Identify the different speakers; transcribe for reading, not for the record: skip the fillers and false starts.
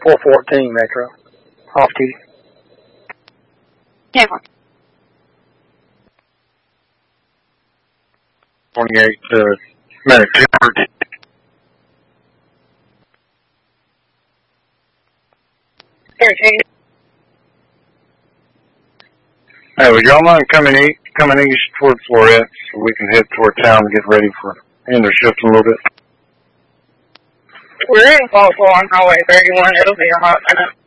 Speaker 1: 414 Metro. Off duty.
Speaker 2: Yeah.
Speaker 3: 28 Medic 200. Hey, would y'all mind coming east toward Florette so we can head toward town and get ready for end our shift in a little bit?
Speaker 2: We're in Falls on Highway 31. It'll be a hot minute.